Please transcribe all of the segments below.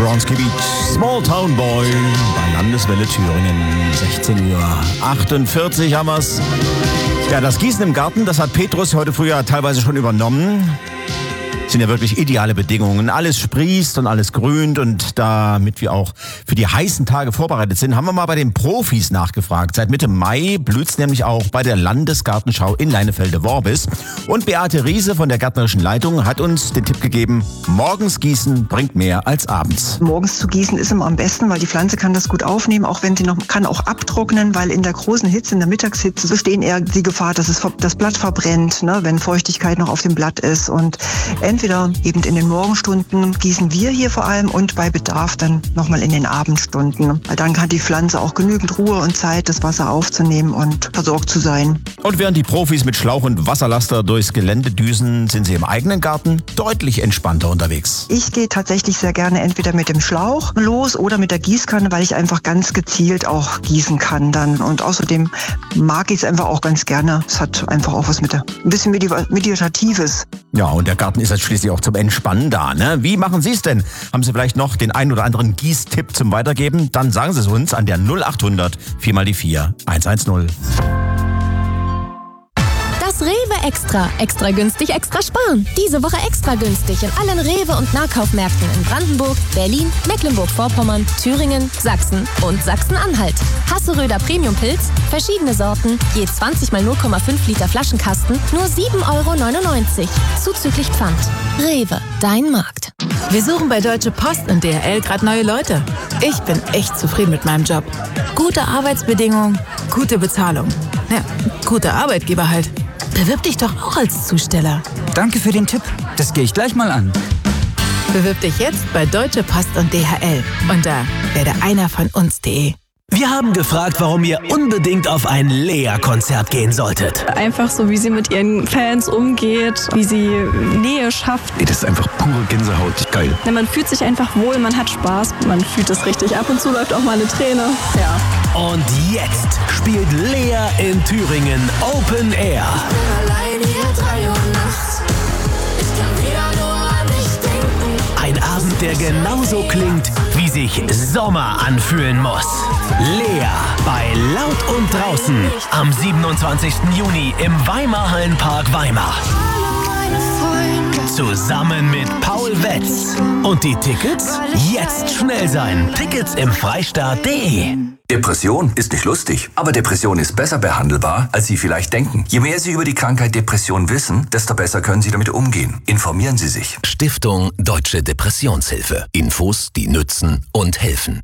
Bronski Beach, Small Town Boy bei Landeswelle Thüringen. 16:48 Uhr haben wir's. Ja, das Gießen im Garten, das hat Petrus heute früh teilweise schon übernommen. Das sind ja wirklich ideale Bedingungen. Alles sprießt und alles grünt, und damit wir auch für die heißen Tage vorbereitet sind, haben wir mal bei den Profis nachgefragt. Seit Mitte Mai blüht's nämlich auch bei der Landesgartenschau in Leinefelde-Worbis. Und Beate Riese von der Gärtnerischen Leitung hat uns den Tipp gegeben, morgens gießen bringt mehr als abends. Morgens zu gießen ist immer am besten, weil die Pflanze kann das gut aufnehmen, auch wenn sie kann auch abtrocknen, weil in der großen Hitze, in der Mittagshitze, besteht eher die Gefahr, dass das Blatt verbrennt, ne, wenn Feuchtigkeit noch auf dem Blatt ist. Und entweder eben in den Morgenstunden gießen wir hier vor allem, und bei Bedarf dann nochmal in den Abendstunden. Weil dann hat die Pflanze auch genügend Ruhe und Zeit, das Wasser aufzunehmen und versorgt zu sein. Und während die Profis mit Schlauch und Wasserlaster durchs Gelände düsen, sind sie im eigenen Garten deutlich entspannter unterwegs. Ich gehe tatsächlich sehr gerne entweder mit dem Schlauch los oder mit der Gießkanne, weil ich einfach ganz gezielt auch gießen kann dann. Und außerdem mag ich es einfach auch ganz gerne. Es hat einfach auch was ein bisschen Meditatives. Ja, und der Garten ist jetzt schließlich auch zum Entspannen da, ne? Wie machen Sie es denn? Haben Sie vielleicht noch den einen oder anderen Gießtipp zum Weitergeben? Dann sagen Sie es uns an der 0800 4x4 110. Das Rewe Extra. Extra günstig, extra sparen. Diese Woche extra günstig in allen Rewe- und Nahkaufmärkten in Brandenburg, Berlin, Mecklenburg-Vorpommern, Thüringen, Sachsen und Sachsen-Anhalt. Hasseröder Premium-Pilz, verschiedene Sorten, je 20 mal 0,5 Liter Flaschenkasten, nur 7,99 €. Zuzüglich Pfand. Rewe, dein Markt. Wir suchen bei Deutsche Post und DHL gerade neue Leute. Ich bin echt zufrieden mit meinem Job. Gute Arbeitsbedingungen, gute Bezahlung. Ja, gute Arbeitgeber halt. Bewirb dich doch auch als Zusteller. Danke für den Tipp. Das gehe ich gleich mal an. Bewirb dich jetzt bei Deutsche Post und DHL unter werdeeinervonUns.de. Wir haben gefragt, warum ihr unbedingt auf ein Lea-Konzert gehen solltet. Einfach so, wie sie mit ihren Fans umgeht, wie sie Nähe schafft. Das ist einfach pure Gänsehaut. Geil. Ja, man fühlt sich einfach wohl, man hat Spaß, man fühlt es richtig. Ab und zu läuft auch mal eine Träne. Ja. Und jetzt spielt Lea in Thüringen Open Air. Ich bin allein hier 3 Uhr nachts. Ich kann wieder nur an dich denken. Ein Abend, der genauso klingt, wie sich Sommer anfühlen muss. Lea bei Laut und Draußen am 27. Juni im Weimar-Hallenpark Weimar. Zusammen mit Paul Wetz. Und die Tickets? Jetzt schnell sein. Tickets im Freistaat.de. Depression ist nicht lustig, aber Depression ist besser behandelbar, als Sie vielleicht denken. Je mehr Sie über die Krankheit Depression wissen, desto besser können Sie damit umgehen. Informieren Sie sich. Stiftung Deutsche Depressionshilfe. Infos, die nützen und helfen.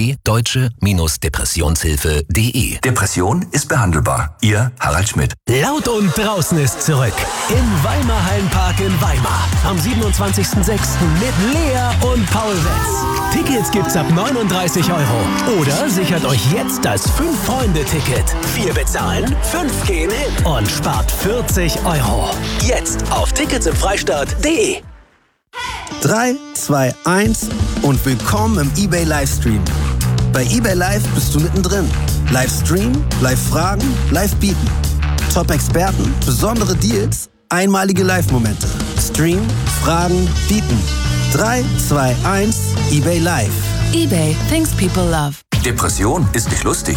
www.deutsche-depressionshilfe.de. Depression ist behandelbar. Ihr Harald Schmidt. Laut und Draußen ist zurück. Im Weimar-Hallenpark in Weimar. Am 27.06. mit Lea und Paul Wetz. Tickets gibt's ab 39 €. Oder sichert euch jetzt das 5-Freunde-Ticket. 4 bezahlen, 5 gehen hin und spart 40 €. Jetzt auf ticketsimfreistaat.de. 3, 2, 1 und willkommen im eBay Livestream. Bei eBay Live bist du mittendrin. Livestream, Live-Fragen, Live-Bieten. Top-Experten, besondere Deals, einmalige Live-Momente. Stream, Fragen, Bieten. 3, 2, 1, eBay Live. eBay, things people love. Depression ist nicht lustig,